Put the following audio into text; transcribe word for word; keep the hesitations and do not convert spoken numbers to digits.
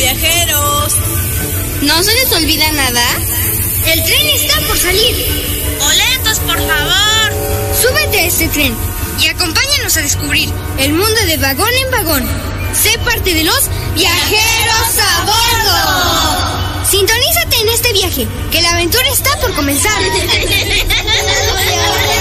viajeros. ¿No se les olvida nada? El tren está por salir. Boletos, por favor. Súbete a este tren y acompáñanos a descubrir el mundo de vagón en vagón. Sé parte de los viajeros a bordo. Sintonízate en este viaje, que la aventura está por comenzar.